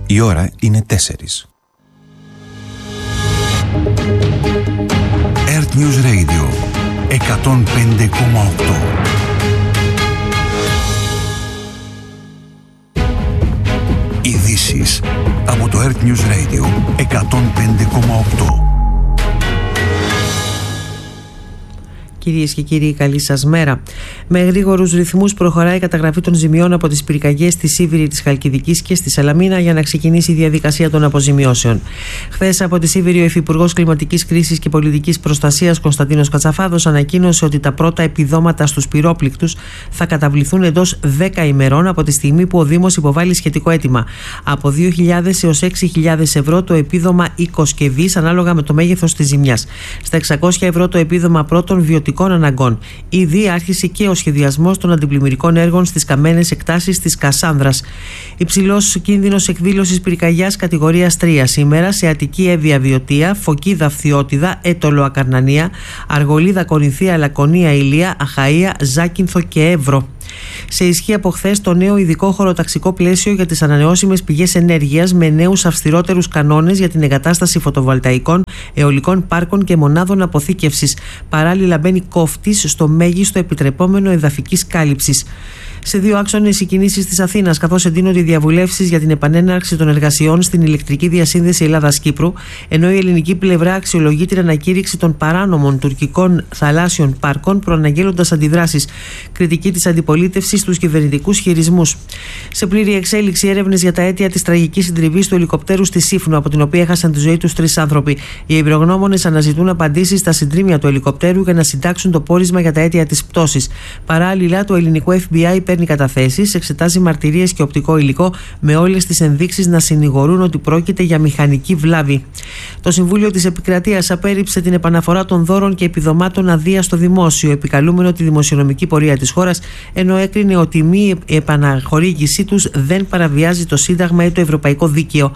Η ώρα είναι 4. Earth News Radio 105,8. Ειδήσεις από το Earth News Radio 105,8. Κυρίες και κύριοι, καλή σας μέρα. Με γρήγορους ρυθμούς προχωράει η καταγραφή των ζημιών από τις πυρκαγιές στη Σίβηρη της Χαλκιδικής και στη Σαλαμίνα για να ξεκινήσει η διαδικασία των αποζημιώσεων. Χθες από τη Σίβηρη, ο Υφυπουργός Κλιματικής Κρίσης και Πολιτικής Προστασίας Κωνσταντίνος Κατσαφάδος ανακοίνωσε ότι τα πρώτα επιδόματα στους πυρόπληκτους θα καταβληθούν εντός 10 ημερών από τη στιγμή που ο Δήμος υποβάλλει σχετικό αίτημα. Από 2.000 έως 6.000 ευρώ το επίδομα οικοσκευής ανάλογα με το μέγεθος της ζημιάς. Στα 600 ευρώ το επίδομα πρώτων βιωτικών αναγκών. Ήδη άρχισε και ο σχεδιασμός των αντιπλημμυρικών έργων στις καμένες εκτάσεις της Κασάνδρας. Υψηλός κίνδυνος εκδήλωσης πυρκαγιάς κατηγορίας 3 σήμερα σε Αττική Εύβοια Βιωτία, Φωκίδα Φθιώτιδα, Έτολο Ακαρνανία, Αργολίδα Κορινθία, Λακωνία Ηλία, Αχαΐα, Ζάκυνθο και Εύρο. Σε ισχύ από χθες το νέο ειδικό χωροταξικό πλαίσιο για τις ανανεώσιμες πηγές ενέργειας με νέους αυστηρότερους κανόνες για την εγκατάσταση φωτοβολταϊκών, αιωλικών πάρκων και μονάδων αποθήκευσης. Παράλληλα μπαίνει κόφτης στο μέγιστο επιτρεπόμενο εδαφικής κάλυψης. Σε 2 άξονες οι κινήσεις της Αθήνας, καθώς εντείνονται οι διαβουλεύσεις για την επανέναρξη των εργασιών στην ηλεκτρική διασύνδεση Ελλάδας-Κύπρου, ενώ η ελληνική πλευρά αξιολογεί την ανακήρυξη των παράνομων τουρκικών θαλάσσιων πάρκων, προαναγγέλλοντας αντιδράσεις. Κριτική της αντιπολίτευσης στους κυβερνητικούς χειρισμούς. Σε πλήρη εξέλιξη έρευνες για τα αίτια της τραγικής συντριβής του ελικοπτέρου στη Σύφνο, από την οποία έχασαν τη ζωή τους 3 άνθρωποι. Οι εμπειρογνώμονες αναζητούν απαντήσεις στα συντρίμμια του ελικοπτέρου για να συντάξουν το πόρισμα για τα αίτια της πτώσης. Παράλληλα, το ελληνικό FBI παίρνει καταθέσεις, εξετάζει μαρτυρίες και οπτικό υλικό με όλες τις ενδείξεις να συνηγορούν ότι πρόκειται για μηχανική βλάβη. Το Συμβούλιο της Επικρατείας απέρριψε την επαναφορά των δώρων και επιδομάτων αδείας στο δημόσιο, επικαλούμενο τη δημοσιονομική πορεία της χώρας, ενώ έκρινε ότι η μη επαναχορήγησή τους δεν παραβιάζει το Σύνταγμα ή το Ευρωπαϊκό Δίκαιο.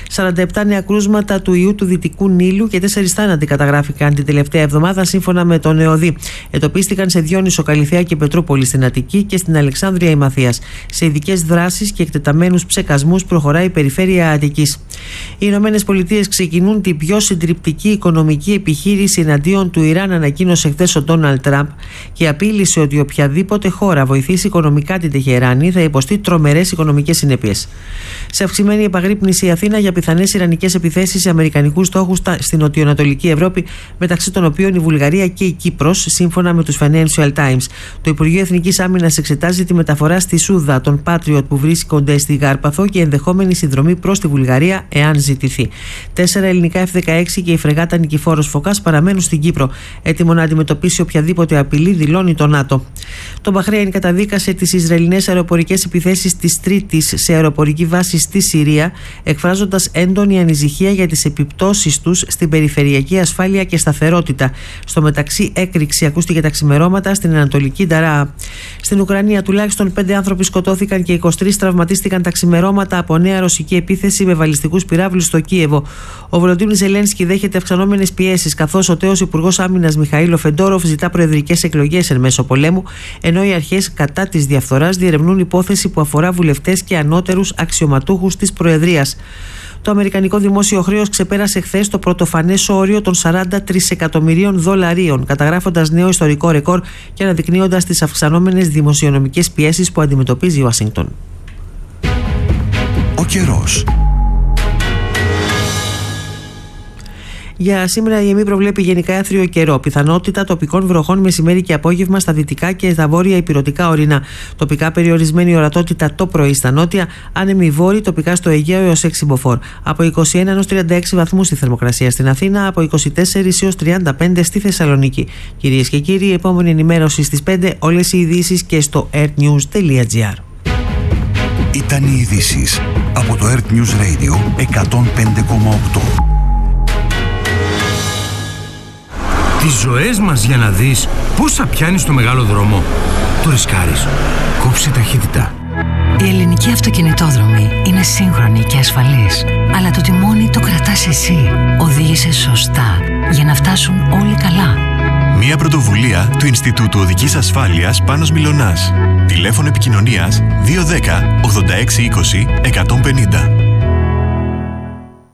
47 νέα κρούσματα του ιού του Δυτικού Νείλου και 4 θάνατοι καταγράφηκαν την τελευταία εβδομάδα, σύμφωνα με τον ΕΟΔΗ. Εντοπίστηκαν σε Διόνυσο, Καλιθέα και Πετρούπολη στην Αττική και στην Αλεξάνδρεια Ημαθίας. Σε ειδικές δράσεις και εκτεταμένους ψεκασμούς προχωράει η περιφέρεια Αττικής. Οι Ηνωμένες Πολιτείες ξεκινούν την πιο συντριπτική οικονομική επιχείρηση εναντίον του Ιράν, ανακοίνωσε χθες ο Ντόναλντ Τραμπ και απείλησε ότι οποιαδήποτε χώρα βοηθήσει οικονομικά την Τεχεράνη θα υποστεί τρομερές οικονομικές συνέπειες. Σε αυξημένη επαγρύπνηση η Αθήνα για πιθανές ιρανικές επιθέσεις σε αμερικανικούς στόχους στην νοτιοανατολική Ευρώπη, μεταξύ των οποίων η Βουλγαρία και η Κύπρος, σύμφωνα με τους Financial Times. Το Υπουργείο Εθνικής Άμυνας εξετάζει τη μεταφορά στη Σούδα των Patriot που βρίσκονται στη Γάρπαθο και ενδεχόμενη συνδρομή προς τη Βουλγαρία, εάν ζητηθεί. 4 ελληνικά F-16 και η φρεγάτα Νικηφόρος Φωκάς παραμένουν στην Κύπρο, έτοιμο να αντιμετωπίσει οποιαδήποτε απειλή, δηλώνει το ΝΑΤΟ. Το Μπαχρέιν καταδίκασε τις Ισραηλινές αεροπορικές επιθέσεις της Τρίτης σε αεροπορική βάση στη Συρία, εκφράζοντας έντονη ανησυχία για τις επιπτώσεις τους στην περιφερειακή ασφάλεια και σταθερότητα. Στο μεταξύ, έκρηξη ακούστηκε τα ξημερώματα στην Ανατολική Νταρά. Στην Ουκρανία, τουλάχιστον 5 άνθρωποι σκοτώθηκαν και 23 τραυματίστηκαν τα ξημερώματα από νέα ρωσική επίθεση με βαλιστικούς πυράβλους στο Κίεβο. Ο Βολοντίμιρ Ζελένσκι δέχεται αυξανόμενες πιέσεις, καθώς ο τέος Υπουργός Άμυνας Μιχαήλο Φεντόροφ ζητά προεδρικές εκλογές εν μέσω πολέμου, ενώ οι αρχές κατά της διαφθοράς διερευνούν υπόθεση που αφορά βουλευτές και ανώτερους αξιωματούχους της Προεδρίας. Το αμερικανικό δημόσιο χρέος ξεπέρασε χθες το πρωτοφανές όριο των $43 εκατομμυρίων, καταγράφοντας νέο ιστορικό ρεκόρ και αναδεικνύοντας τις αυξανόμενες δημοσιονομικές πιέσεις που αντιμετωπίζει η Ουάσιγκτον. Ο καιρός. Για σήμερα η ΕΜΗ προβλέπει γενικά άθριο καιρό. Πιθανότητα τοπικών βροχών μεσημέρι και απόγευμα στα δυτικά και στα βόρεια ηπειρωτικά ορεινά. Τοπικά περιορισμένη ορατότητα το πρωί στα νότια, άνεμοι βόρειοι τοπικά στο Αιγαίο έως 6 μποφόρ. Από 21 έως 36 βαθμούς η θερμοκρασία στην Αθήνα, από 24 έως 35 στη Θεσσαλονίκη. Κυρίες και κύριοι, η επόμενη ενημέρωση στις 5, όλες οι ειδήσεις και στο earthnews.gr. Ήταν οι ειδήσεις από το Earth News Radio 105,8. Τις ζωές μας για να δεις πόσα πιάνεις στο μεγάλο δρόμο. Το ρισκάρεις. Κόψε ταχύτητα. Η ελληνική αυτοκινητόδρομη είναι σύγχρονη και ασφαλής, αλλά το τιμόνι το κρατάς εσύ. Οδήγησε σωστά για να φτάσουν όλοι καλά. Μια πρωτοβουλία του Ινστιτούτου Οδικής Ασφάλειας Πάνος Μιλωνάς. Τηλέφωνο επικοινωνίας 210 86 20 150.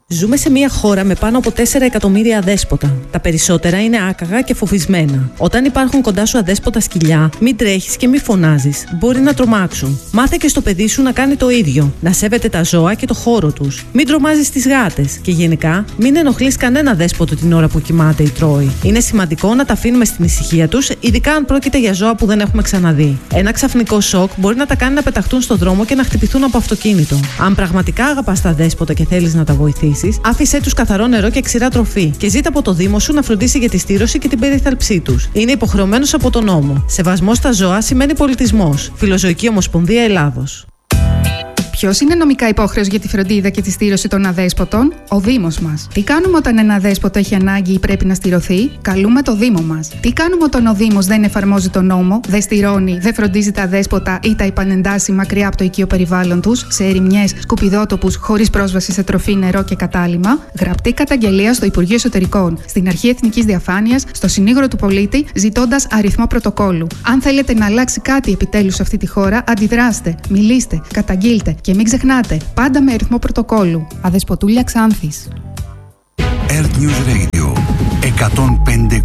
Ζούμε σε μια χώρα με πάνω από 4 εκατομμύρια αδέσποτα. Τα περισσότερα είναι άκαγα και φοβισμένα. Όταν υπάρχουν κοντά σου αδέσποτα σκυλιά, μην τρέχεις και μην φωνάζεις. Μπορεί να τρομάξουν. Μάθε και στο παιδί σου να κάνει το ίδιο. Να σέβεται τα ζώα και το χώρο τους. Μην τρομάζεις τις γάτες. Και γενικά, μην ενοχλείς κανένα δέσποτο την ώρα που κοιμάται ή τρώει. Είναι σημαντικό να τα αφήνουμε στην ησυχία τους, ειδικά αν πρόκειται για ζώα που δεν έχουμε ξαναδεί. Ένα ξαφνικό σοκ μπορεί να τα κάνει να πεταχτούν στο δρόμο και να χτυπηθούν από αυτοκίνητο. Αν πραγματικά αγαπάς τα δέσποτα και θέλεις να τα βοηθήσεις, άφησέ τους καθαρό νερό και ξηρά τροφή και ζήτα από το Δήμο σου να φροντίσει για τη στήρωση και την περίθαλψή τους. Είναι υποχρεωμένος από τον νόμο. Σεβασμός στα ζώα σημαίνει πολιτισμός. Φιλοζωική Ομοσπονδία Ελλάδος. Ποιος είναι νομικά υπόχρεος για τη φροντίδα και τη στήρωση των αδέσποτων? Ο Δήμος μας. Τι κάνουμε όταν ένα αδέσποτο έχει ανάγκη ή πρέπει να στηρωθεί? Καλούμε το Δήμο μας. Τι κάνουμε όταν ο Δήμος δεν εφαρμόζει τον νόμο, δεν στηρώνει, δεν φροντίζει τα αδέσποτα ή τα επανεντάσσει μακριά από το οικείο περιβάλλον τους, σε ερημιές, σκουπιδότοπους, χωρίς πρόσβαση σε τροφή, νερό και κατάλυμμα? Γραπτή καταγγελία στο Υπουργείο Εσωτερικών, στην Αρχή Εθνικής Διαφάνειας, στο Συνήγορο του Πολίτη, ζητώντας αριθμό πρωτοκόλου. Αν θέλετε να αλλάξει κάτι επιτέλους σε αυτή τη χώρα, αντιδράστε, μιλήστε, καταγγείλτε. Και μην ξεχνάτε, πάντα με αριθμό πρωτοκόλου. Αδεσποτούλια Ξάνθης. Earth News Radio 105,6.